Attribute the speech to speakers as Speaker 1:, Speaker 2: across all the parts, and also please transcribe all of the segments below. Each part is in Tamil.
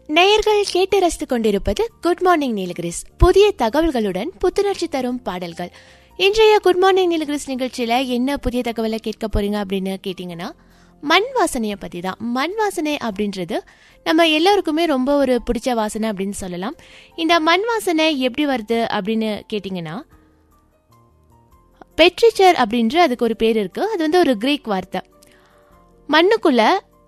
Speaker 1: நேயர்கள் கேட்டு ரசித்துக் கொண்டிருப்பது குட் மார்னிங் நீலகிரிஸ். புதிய தகவல்களுடன் புத்துணர்ச்சி தரும் பாடல்கள். இன்றைய குட் மார்னிங் நீலகிரிஸ் நிகழ்ச்சியில என்ன புதிய தகவலை கேட்க போறீங்க அப்படின்னு கேட்டீங்கன்னா, மண் வாசனையை பத்தி தான். மண் வாசனை அப்படின்றது நம்ம எல்லாருக்குமே ரொம்ப ஒரு பிடிச்ச வாசனை அப்படின்னு சொல்லலாம். இந்த மண் வாசனை எப்படி வருது அப்படின்னு கேட்டீங்கன்னா, பெட்ரிச்சர் அப்படின்ற அதுக்கு ஒரு பேர் இருக்கு. அது வந்து ஒரு கிரீக் வார்த்தை. மண்ணுக்குள்ள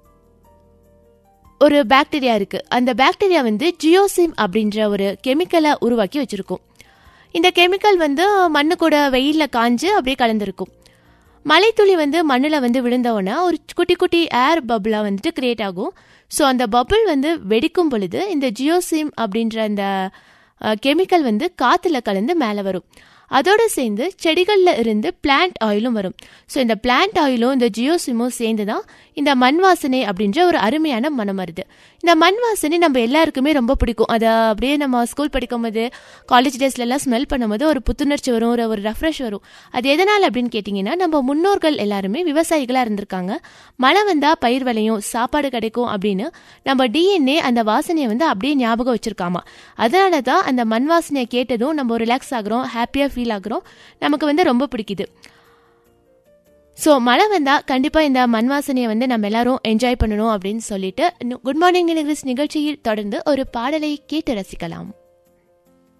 Speaker 1: ஒரு பாக்டீரியா இருக்கு. அந்த பாக்டீரியா வந்து ஜியோசிம் அப்படின்ற ஒரு கெமிக்கலை உருவாக்கி வச்சிருக்கும். இந்த கெமிக்கல் வந்து மண்ணு கூட வெயில்ல காஞ்சு அப்படியே கலந்துருக்கும். மலைத்துளி வந்து மண்ணில் வந்து விழுந்தவொன்னே ஒரு குட்டி குட்டி ஏர் பபுளா வந்துட்டு கிரியேட் ஆகும். ஸோ அந்த பபுள் வந்து வெடிக்கும் பொழுது இந்த ஜியோசிம் அப்படின்ற அந்த கெமிக்கல் வந்து காற்றுல கலந்து மேலே வரும். அதோடு சேர்ந்து செடிகளில் இருந்து பிளான்ட் ஆயிலும் வரும். ஸோ இந்த பிளான்ட் ஆயிலும் இந்த ஜியோசிமும் சேர்ந்து தான் இந்த மண் வாசனை அப்படின்ற ஒரு அருமையான மனம் வருது. இந்த மண் வாசனை நம்ம எல்லாருக்குமே ரொம்ப பிடிக்கும். அதை அப்படியே நம்ம ஸ்கூல் படிக்கும் போது, காலேஜ் டேஸ்லலாம் ஸ்மெல் பண்ணும்போது ஒரு புத்துணர்ச்சி வரும், ஒரு ரெஃப்ரெஷ் வரும். அது எதனால் அப்படின்னு கேட்டிங்கன்னா, நம்ம முன்னோர்கள் எல்லாருமே விவசாயிகளாக இருந்திருக்காங்க. மழை வந்தால் பயிர் விளையும், சாப்பாடு கிடைக்கும் அப்படின்னு நம்ம டிஎன்ஏ அந்த வாசனையை வந்து அப்படியே ஞாபகம் வச்சுருக்காமா. அதனால தான் அந்த மண் வாசனையை கேட்டதும் நம்ம ரிலாக்ஸ் ஆகிறோம், ஹாப்பியாக ஃபீல் ஆகுறோம், நமக்கு வந்து ரொம்ப பிடிக்குது. ஸோ மழை வந்தால் கண்டிப்பாக இந்த மண் வாசனையை வந்து நம்ம எல்லாரும் என்ஜாய் பண்ணணும் அப்படின்னு சொல்லிட்டு குட் மார்னிங் நீலகிரிஸ் நிகழ்ச்சியில் தொடர்ந்து ஒரு பாடலை கேட்டு ரசிக்கலாம்.